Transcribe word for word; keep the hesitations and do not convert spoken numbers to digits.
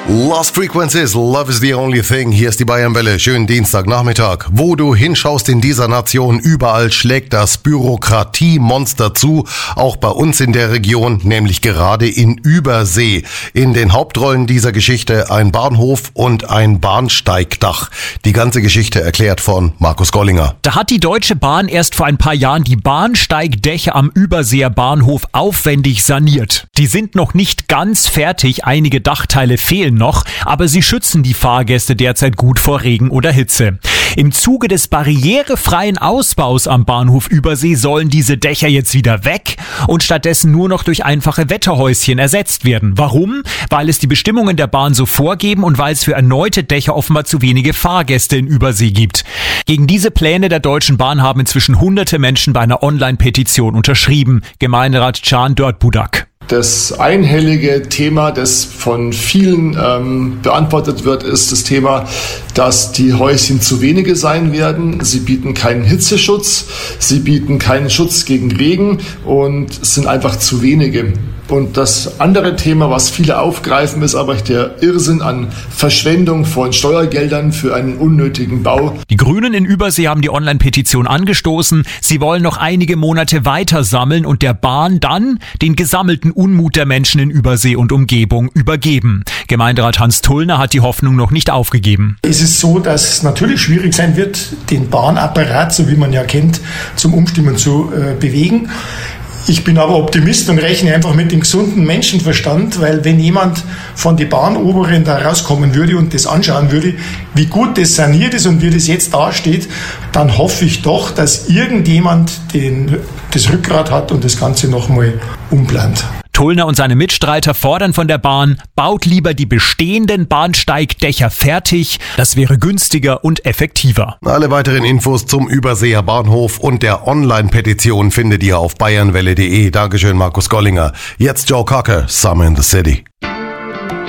Lost Frequencies, Love is the only thing. Hier ist die Bayernwelle. Schönen Dienstagnachmittag. Wo du hinschaust in dieser Nation, überall schlägt das Bürokratiemonster zu. Auch bei uns in der Region, nämlich gerade in Übersee. In den Hauptrollen dieser Geschichte ein Bahnhof und ein Bahnsteigdach. Die ganze Geschichte erklärt von Markus Gollinger. Da hat die Deutsche Bahn erst vor ein paar Jahren die Bahnsteigdächer am Überseer Bahnhof aufwendig saniert. Die sind noch nicht ganz fertig, einige Dachteile fehlen noch, aber sie schützen die Fahrgäste derzeit gut vor Regen oder Hitze. Im Zuge des barrierefreien Ausbaus am Bahnhof Übersee sollen diese Dächer jetzt wieder weg und stattdessen nur noch durch einfache Wetterhäuschen ersetzt werden. Warum? Weil es die Bestimmungen der Bahn so vorgeben und weil es für erneute Dächer offenbar zu wenige Fahrgäste in Übersee gibt. Gegen diese Pläne der Deutschen Bahn haben inzwischen hunderte Menschen bei einer Online-Petition unterschrieben. Gemeinderat Can Dörtbudak. Das einhellige Thema, das von vielen ähm, beantwortet wird, ist das Thema, dass die Häuschen zu wenige sein werden. Sie bieten keinen Hitzeschutz, sie bieten keinen Schutz gegen Regen und es sind einfach zu wenige. Und das andere Thema, was viele aufgreifen, ist aber der Irrsinn an Verschwendung von Steuergeldern für einen unnötigen Bau. Die Grünen in Übersee haben die Online-Petition angestoßen. Sie wollen noch einige Monate weiter sammeln und der Bahn dann den gesammelten Unmut der Menschen in Übersee und Umgebung übergeben. Gemeinderat Hans Tullner hat die Hoffnung noch nicht aufgegeben. Es ist so, dass es natürlich schwierig sein wird, den Bahnapparat, so wie man ja kennt, zum Umstimmen zu äh, bewegen. Ich bin aber Optimist und rechne einfach mit dem gesunden Menschenverstand, weil wenn jemand von den Bahnoberen da rauskommen würde und das anschauen würde, wie gut das saniert ist und wie das jetzt dasteht, dann hoffe ich doch, dass irgendjemand den, das Rückgrat hat und das Ganze nochmal umplant. Tullner und seine Mitstreiter fordern von der Bahn, baut lieber die bestehenden Bahnsteigdächer fertig. Das wäre günstiger und effektiver. Alle weiteren Infos zum Überseer Bahnhof und der Online-Petition findet ihr auf bayernwelle punkt de. Dankeschön, Markus Gollinger. Jetzt Joe Cocker, Summer in the City.